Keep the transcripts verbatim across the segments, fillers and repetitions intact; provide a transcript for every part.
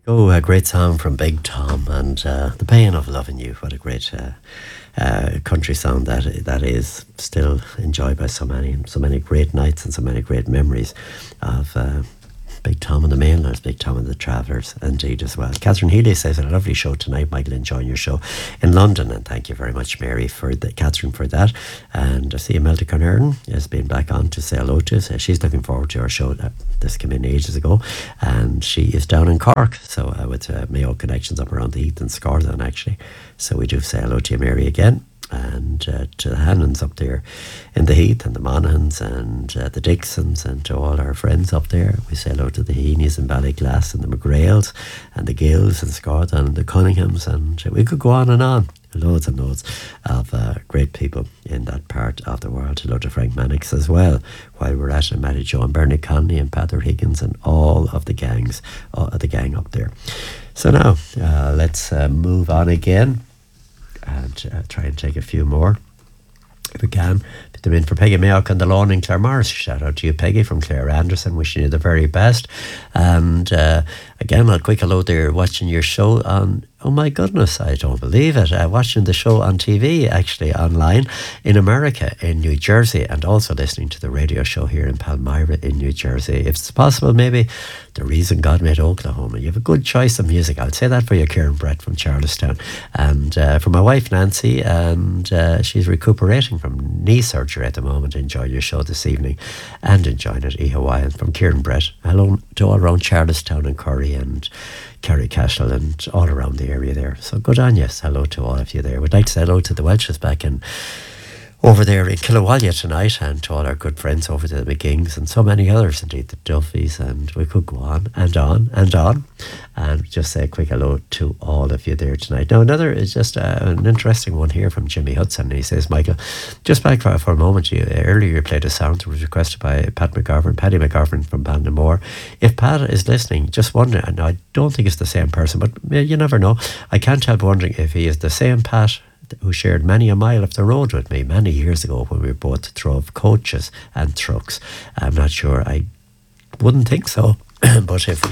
Oh, a great song from Big Tom and uh, The Pain of Loving You. What a great uh, uh, country song that that is. Still enjoyed by so many, so many great nights and so many great memories of uh, Big Tom and the Mainlanders, Big Tom and the Travellers, indeed as well. Catherine Healy says, a lovely show tonight. Michael, enjoying your show in London. And thank you very much, Mary, for the, Catherine, for that. And I see Imelda Conern has been back on to say hello to us. Uh, She's looking forward to our show. That this came in ages ago. And she is down in Cork, so uh, with uh, Mayo connections up around the Heath and Scotland, actually. So we do say hello to you, Mary, again. And uh, to the Hannons up there in the Heath, and the Monahans, and uh, the Dixons, and to all our friends up there. We say hello to the Heenies and Ballyglass, and the McGrails, and the Gills, and Scott, and the Cunninghams, and uh, we could go on and on. Loads and loads of uh, great people in that part of the world. Hello to Frank Mannix as well, while we're at it, Matty Joe and Bernie Conley and Pather Higgins and all of the gangs, uh, the gang up there. So now, uh, let's uh, move on again and uh, try and take a few more if we can. Put them in for Peggy Mayock on the lawn in Claremorris. Shout out to you, Peggy, from Claire Anderson, wishing you the very best. And uh, again, a quick hello there, watching your show on, oh my goodness, I don't believe it, uh, watching the show on T V, actually online in America, in New Jersey, and also listening to the radio show here in Palmyra in New Jersey. If it's possible, maybe The Reason God Made Oklahoma. You have a good choice of music. I'll say that for you, Kieran Brett from Charlestown. And uh, for my wife, Nancy, and uh, she's recuperating from knee surgery at the moment. Enjoy your show this evening and enjoying it, E Hawaiian from Kieran Brett. Hello to all around Charlestown and Curry and Carrycastle and all around the area there. So good on you. Hello to all of you there. We'd like to say hello to the Welches back in over there in Kilawalla tonight, and to all our good friends over to the McGings and so many others, indeed, the Duffys, and we could go on and on and on. And just say a quick hello to all of you there tonight. Now, another is just uh, an interesting one here from Jimmy Hudson. He says, Michael, just back for, for a moment, you, earlier you played a song that was requested by Pat McGovern, Paddy McGovern from Bandamore. If Pat is listening, just wondering, and I don't think it's the same person, but you never know. I can't help wondering if he is the same Pat who shared many a mile of the road with me many years ago when we both drove coaches and trucks. I'm not sure. I wouldn't think so. But if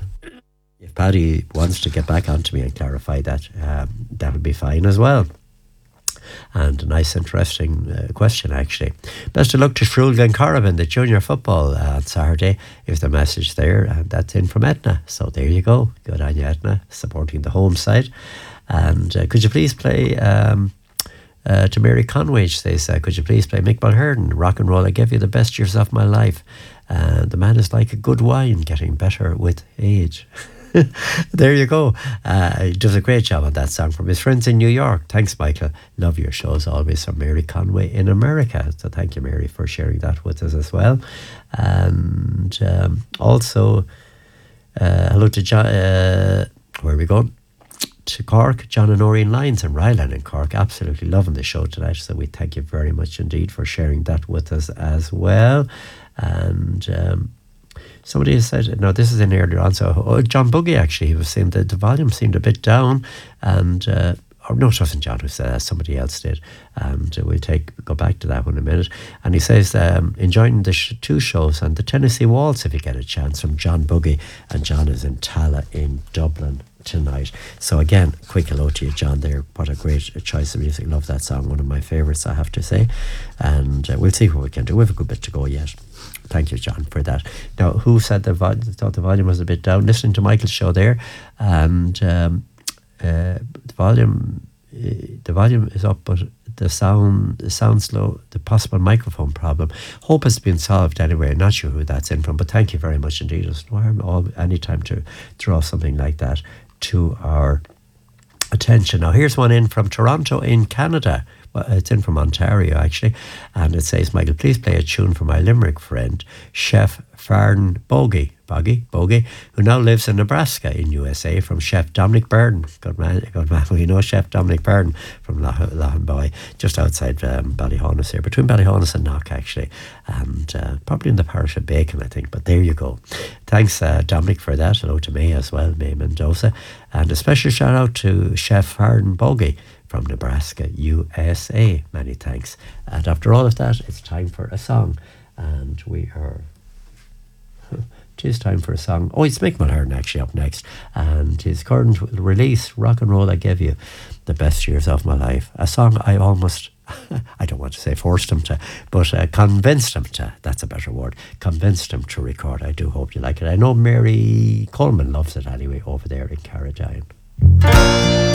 if Paddy wants to get back onto me and clarify that, um, that would be fine as well. And a nice, interesting uh, question, actually. Best of luck to Shrule Glencorrib in the junior football uh, on Saturday. Is the message there, and that's in from Etna. So there you go. Good on you, Etna, supporting the home side. And uh, could you please play um, uh, to Mary Conway? She says, uh, could you please play Mick Mulherden, Rock and Roll, I Gave You the Best Years of My Life. Uh, the man is like a good wine, getting better with age. There you go. Uh, he does a great job on that song from his friends in New York. Thanks, Michael. Love your shows always, from Mary Conway in America. So thank you, Mary, for sharing that with us as well. And um, also, uh, hello to John. Uh, where are we going? To Cork, John and Noreen Lyons and Ryland in Cork. Absolutely loving the show tonight. So we thank you very much indeed for sharing that with us as well. And um, somebody has said, no, this is in earlier on. So oh, John Buggy, actually, he was saying that the volume seemed a bit down. And uh, or no, it wasn't John who said that, somebody else did. And uh, we'll take go back to that one in a minute. And he says, um, enjoying the sh- two shows on the Tennessee Waltz if you get a chance, from John Buggy. And John is in Tala in Dublin tonight. So again, quick hello to you, John, there. What a great choice of music. Love that song, one of my favourites, I have to say. And uh, we'll see what we can do. We have a good bit to go yet. Thank you, John, for that. Now, who said the vo- thought the volume was a bit down? Listening to Michael's show there, and um, uh, the volume uh, the volume is up, but the sound the sounds low. The possible microphone problem. Hope it's been solved anyway. Not sure who that's in from, but thank you very much indeed. It's no harm all any time to draw something like that to our attention. Now, here's one in from Toronto in Canada. Well, it's in from Ontario, actually. And it says, Michael, please play a tune for my Limerick friend, Chef Farn Bogie, Bogie, Bogie, who now lives in Nebraska in U S A, from Chef Dominic Burden. Good man, good man. We know Chef Dominic Burden from Laughanboy, just outside um, Ballyhonus here, between Ballyhonus and Knock, actually. And uh, probably in the parish of Bacon, I think. But there you go. Thanks, uh, Dominic, for that. Hello to May as well, May Mendoza. And a special shout out to Chef Farn Bogie from Nebraska, U S A. Many thanks. And after all of that, it's time for a song. And we are it is time for a song. Oh, it's Mick Mulhern actually up next, and his current release, Rock and Roll I Gave You, the best years of my life. A song I almost, I don't want to say forced him to, but uh, convinced him to, that's a better word, convinced him to record. I do hope you like it. I know Mary Coleman loves it anyway over there in Carradine.